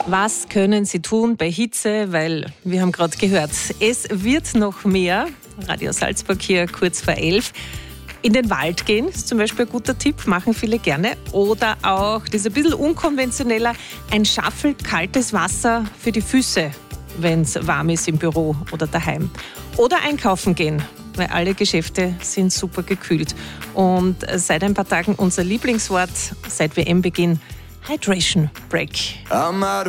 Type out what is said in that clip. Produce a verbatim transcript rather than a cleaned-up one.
Was können Sie tun bei Hitze? Weil wir haben gerade gehört, es wird noch mehr. Radio Salzburg hier kurz vor elf. In den Wald gehen ist zum Beispiel ein guter Tipp, machen viele gerne. Oder auch, das ist ein bisschen unkonventioneller, ein Schaffel kaltes Wasser für die Füße, wenn es warm ist im Büro oder daheim. Oder einkaufen gehen, weil alle Geschäfte sind super gekühlt. Und seit ein paar Tagen unser Lieblingswort, seit W M-Beginn, Hydration Break. I'm out